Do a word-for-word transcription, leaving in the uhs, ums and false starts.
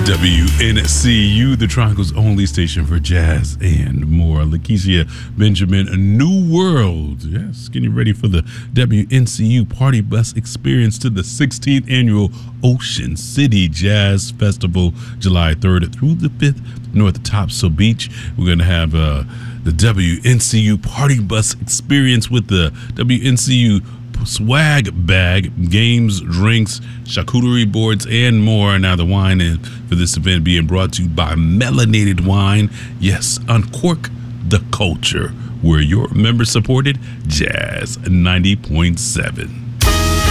W N C U, the Triangle's only station for jazz and more. Lakeisha Benjamin, A New World. Yes, getting ready for the W N C U Party Bus Experience to the sixteenth Annual Ocean City Jazz Festival, July third through the fifth, North Topsail Beach. We're going to have uh, the W N C U Party Bus Experience with the W N C U swag bag, games, drinks, charcuterie boards, and more. Now, the wine is, for this event being brought to you by Melanated Wine. Yes, uncork the culture. We're your member-supported Jazz ninety point seven.